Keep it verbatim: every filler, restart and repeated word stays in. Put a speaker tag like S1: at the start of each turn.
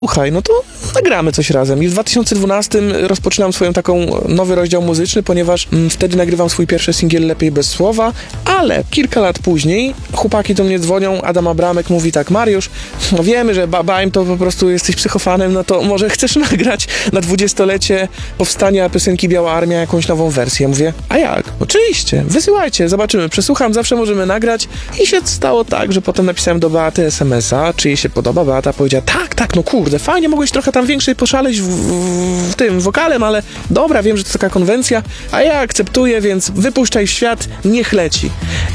S1: Słuchaj, no to nagramy coś razem. I w dwa tysiące dwunastym rozpoczynam swoją taką nowy rozdział muzyczny, ponieważ mm, wtedy nagrywam swój pierwszy singiel Lepiej bez słowa, ale kilka lat później chłopaki do mnie dzwonią, Adam Abramek mówi tak: Mariusz, no wiemy, że Babaim to po prostu jesteś psychofanem, no to może chcesz nagrać na dwudziestolecie powstania piosenki Biała Armia jakąś nową wersję? Ja mówię, a jak? Oczywiście, wysyłajcie, zobaczymy, przesłucham, zawsze możemy nagrać. I się stało tak, że potem napisałem do Beaty es em es a, czy jej się podoba. Beata powiedziała, tak, tak, no kurde, fajnie, mogłeś trochę tam większej poszaleć w, w, w tym wokalem, ale dobra, wiem, że to taka konwencja, a ja akceptuję, więc wypuszczaj w świat, niech leci.